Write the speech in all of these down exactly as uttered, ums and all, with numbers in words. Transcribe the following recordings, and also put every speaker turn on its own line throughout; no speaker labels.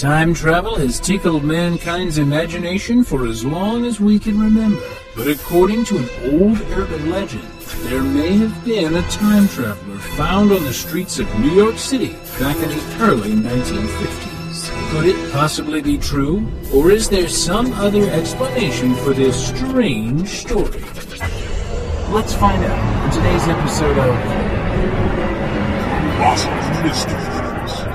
Time travel has tickled mankind's imagination for as long as we can remember. But according to an old urban legend, there may have been a time traveler found on the streets of New York City back in the early nineteen fifties. Could it possibly be true? Or is there some other explanation for this strange story? Let's find out in today's episode of Puzzle Mysteries.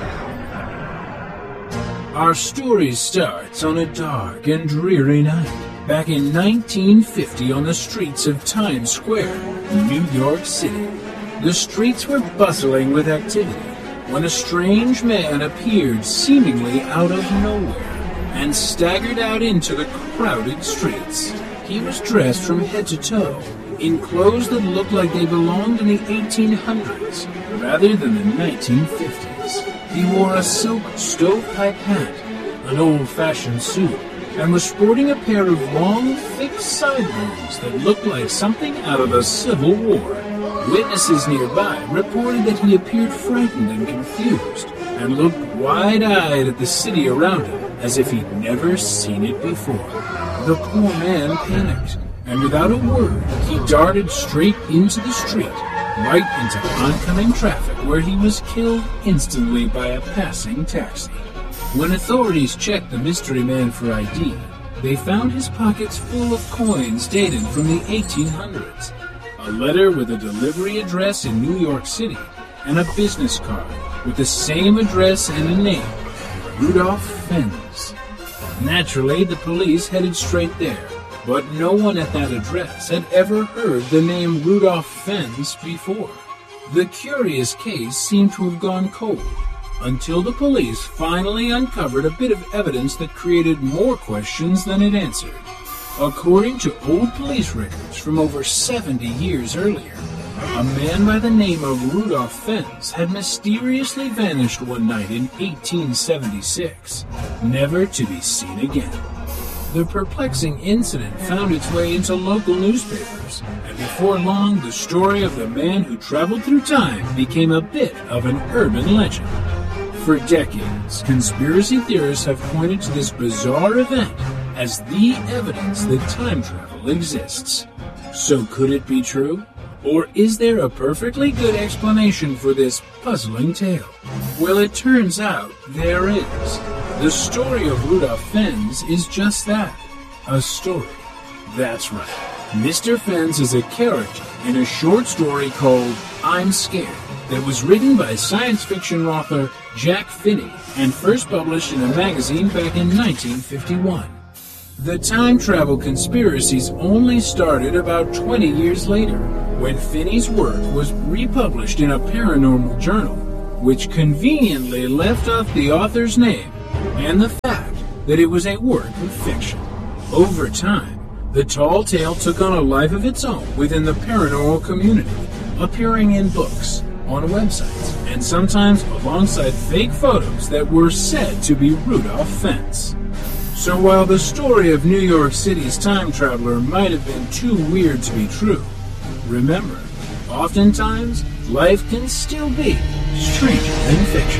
Our story starts on a dark and dreary night, back in nineteen fifty on the streets of Times Square, New York City. The streets were bustling with activity when a strange man appeared seemingly out of nowhere and staggered out into the crowded streets. He was dressed from head to toe in clothes that looked like they belonged in the eighteen hundreds rather than the nineteen fifties. He wore a silk stovepipe hat, an old-fashioned suit, and was sporting a pair of long, thick sideburns that looked like something out of the Civil War. Witnesses nearby reported that he appeared frightened and confused, and looked wide-eyed at the city around him as if he'd never seen it before. The poor man panicked, and without a word, he darted straight into the street, right into oncoming traffic, where he was killed instantly by a passing taxi. When authorities checked the mystery man for I D, they found his pockets full of coins dated from the eighteen hundreds, a letter with a delivery address in New York City, and a business card with the same address and a name, Rudolph Fenns. Naturally, the police headed straight there, but no one at that address had ever heard the name Rudolph Fenns before. The curious case seemed to have gone cold, until the police finally uncovered a bit of evidence that created more questions than it answered. According to old police records from over seventy years earlier, a man by the name of Rudolph Fenns had mysteriously vanished one night in eighteen seventy-six, never to be seen again. The perplexing incident found its way into local newspapers, and before long, the story of the man who traveled through time became a bit of an urban legend. For decades, conspiracy theorists have pointed to this bizarre event as the evidence that time travel exists. So could it be true? Or is there a perfectly good explanation for this puzzling tale? Well, it turns out there is. The story of Rudolph Fenns is just that, a story. That's right. Mister Fenns is a character in a short story called I'm Scared that was written by science fiction author Jack Finney and first published in a magazine back in nineteen fifty-one. The time travel conspiracies only started about twenty years later, when Finney's work was republished in a paranormal journal, which conveniently left off the author's name and the fact that it was a work of fiction. Over time, the tall tale took on a life of its own within the paranormal community, appearing in books, on websites, and sometimes alongside fake photos that were said to be Rudolph Fenns. So while the story of New York City's time traveler might have been too weird to be true, remember, oftentimes, life can still be stranger than fiction.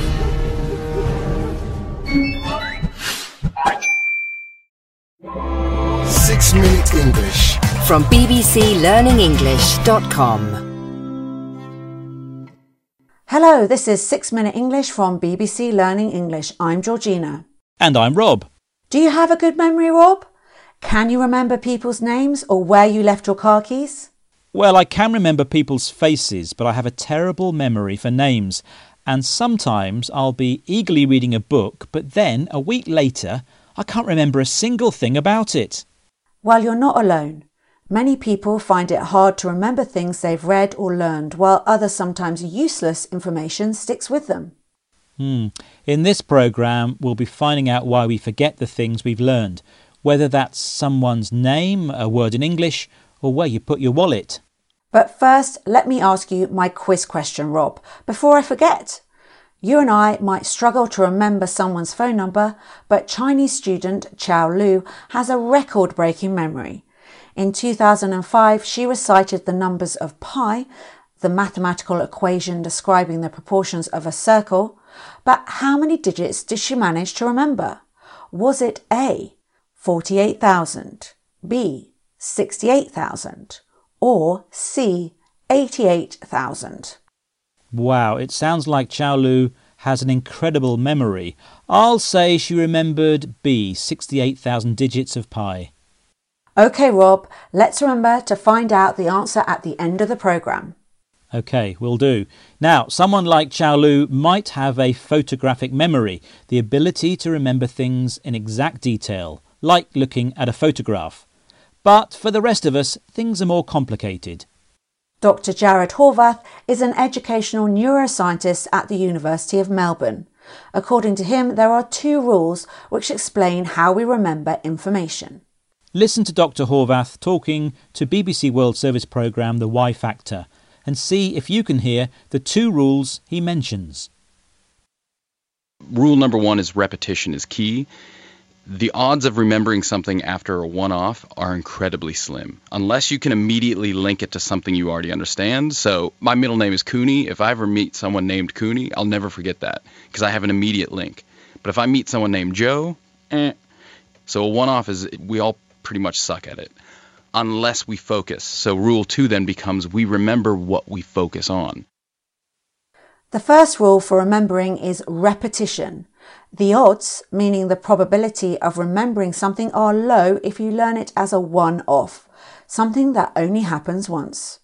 Six Minute English
from b b c learning english dot com.
Hello, this is Six Minute English from B B C Learning English. I'm Georgina.
And I'm Rob.
Do you have a good memory, Rob? Can you remember people's names or where you left your car keys?
Well, I can remember people's faces, but I have a terrible memory for names. And sometimes I'll be eagerly reading a book, but then a week later, I can't remember a single thing about it.
Well, you're not alone. Many people find it hard to remember things they've read or learned, while other sometimes useless information sticks with them.
Hmm. In this programme, we'll be finding out why we forget the things we've learned, whether that's someone's name, a word in English, or where you put your wallet.
But first, let me ask you my quiz question, Rob, before I forget. You and I might struggle to remember someone's phone number, but Chinese student Chao Lu has a record-breaking memory. In two thousand five, she recited the numbers of pi, the mathematical equation describing the proportions of a circle, But how many digits did she manage to remember? Was it A, forty-eight thousand, B, sixty-eight thousand, or C, eighty-eight thousand?
Wow, it sounds like Xiao Lu has an incredible memory. I'll say she remembered B, sixty-eight thousand digits of pi.
OK, Rob, let's remember to find out the answer at the end of the programme.
OK, will do. Now, someone like Xiao Lu might have a photographic memory, the ability to remember things in exact detail, like looking at a photograph. But for the rest of us, things are more complicated.
Doctor Jared Horvath is an educational neuroscientist at the University of Melbourne. According to him, there are two rules which explain how we remember information.
Listen to Doctor Horvath talking to B B C World Service programme The Y Factor and see if you can hear the two rules he mentions.
Rule number one is repetition is key. The odds of remembering something after a one-off are incredibly slim, unless you can immediately link it to something you already understand. So my middle name is Cooney. If I ever meet someone named Cooney, I'll never forget that because I have an immediate link. But if I meet someone named Joe, eh. So a one-off is, we all pretty much suck at it, unless we focus. So rule two then becomes we remember what we focus on.
The first rule for remembering is repetition. The odds, meaning the probability of remembering something, are low if you learn it as a one-off, something that only happens once.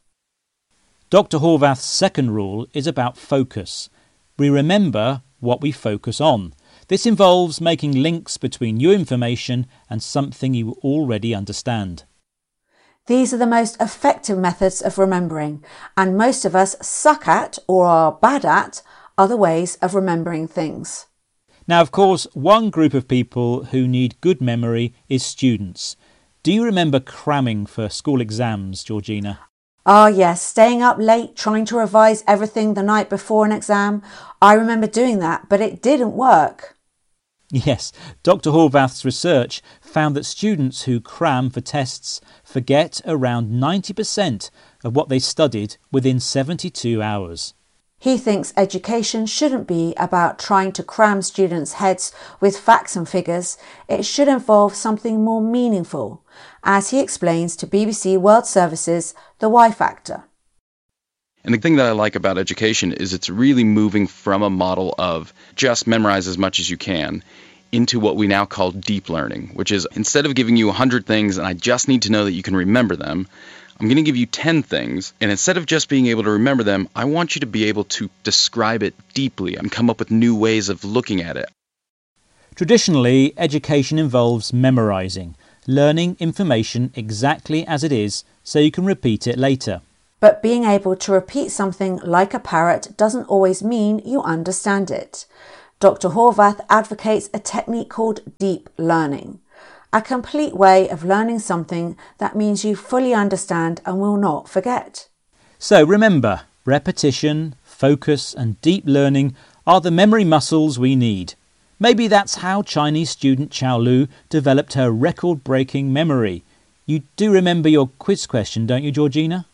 Doctor Horvath's second rule is about focus. We remember what we focus on. This involves making links between new information and something you already understand.
These are the most effective methods of remembering, and most of us suck at or are bad at other ways of remembering things.
Now, of course, one group of people who need good memory is students. Do you remember cramming for school exams, Georgina?
Ah, yes, staying up late trying to revise everything the night before an exam. I remember doing that, but it didn't work.
Yes, Doctor Horvath's research found that students who cram for tests forget around ninety percent of what they studied within seventy-two hours.
He thinks education shouldn't be about trying to cram students' heads with facts and figures. It should involve something more meaningful, as he explains to B B C World Service's The Y Factor.
And the thing that I like about education is it's really moving from a model of just memorize as much as you can into what we now call deep learning, which is instead of giving you one hundred things and I just need to know that you can remember them, I'm going to give you ten things, and instead of just being able to remember them, I want you to be able to describe it deeply and come up with new ways of looking at it.
Traditionally, education involves memorizing, learning information exactly as it is so you can repeat it later.
But being able to repeat something like a parrot doesn't always mean you understand it. Doctor Horvath advocates a technique called deep learning, a complete way of learning something that means you fully understand and will not forget.
So remember, repetition, focus and deep learning are the memory muscles we need. Maybe that's how Chinese student Xiao Lu developed her record-breaking memory. You do remember your quiz question, don't you, Georgina?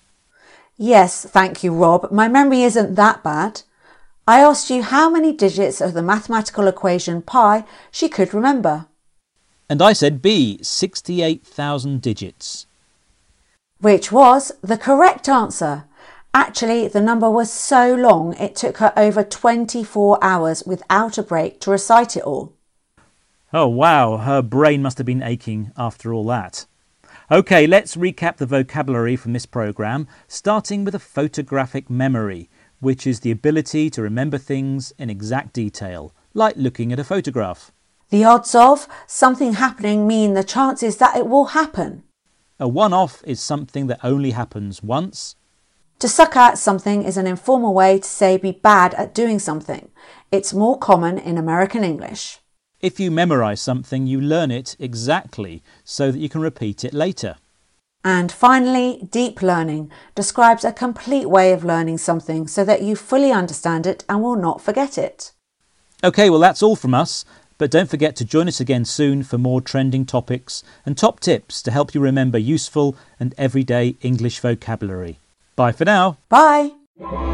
Yes, thank you, Rob. My memory isn't that bad. I asked you how many digits of the mathematical equation pi she could remember.
And I said B, sixty-eight thousand digits.
Which was the correct answer. Actually, the number was so long it took her over twenty-four hours without a break to recite it all.
Oh wow, her brain must have been aching after all that. OK, let's recap the vocabulary from this programme, starting with a photographic memory, which is the ability to remember things in exact detail, like looking at a photograph.
The odds of something happening mean the chances that it will happen.
A one-off is something that only happens once.
To suck at something is an informal way to say be bad at doing something. It's more common in American English.
If you memorise something, you learn it exactly so that you can repeat it later.
And finally, deep learning describes a complete way of learning something so that you fully understand it and will not forget it.
OK, well that's all from us, but don't forget to join us again soon for more trending topics and top tips to help you remember useful and everyday English vocabulary. Bye for now.
Bye.